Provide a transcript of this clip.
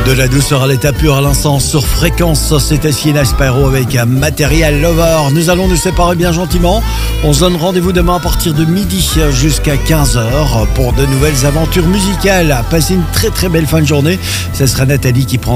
De la douceur à l'état pur à l'instant sur Fréquence, c'était Sienna Spyro avec un Material Lover. Nous allons nous séparer bien gentiment. On se donne rendez-vous demain à partir de midi jusqu'à 15h pour de nouvelles aventures musicales. Passez une très très belle fin de journée. Ce sera Nathalie qui prend